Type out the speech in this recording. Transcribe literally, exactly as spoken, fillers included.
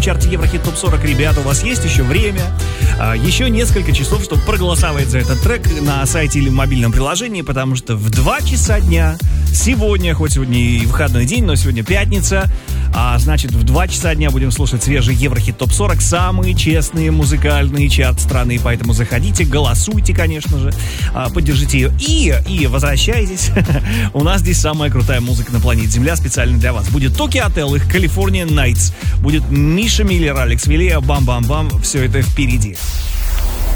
в чарте Еврохит Топ сорок. Ребята, у вас есть еще время, еще несколько часов, чтобы проголосовать за этот трек на сайте или в мобильном приложении, потому что в два часа дня сегодня, хоть сегодня и выходной день, но сегодня пятница, а значит в два часа дня будем слушать свежий Еврохит Топ сорок, самые честные музыкальные чарты страны, поэтому заходите, голосуйте, конечно же, поддержите ее и, и возвращайтесь, у нас здесь самая крутая музыка на планете Земля специально для вас. Будет Токи Ател, их California Nights, будет Миша Миллер, Алекс Вилея, бам-бам-бам, все это впереди.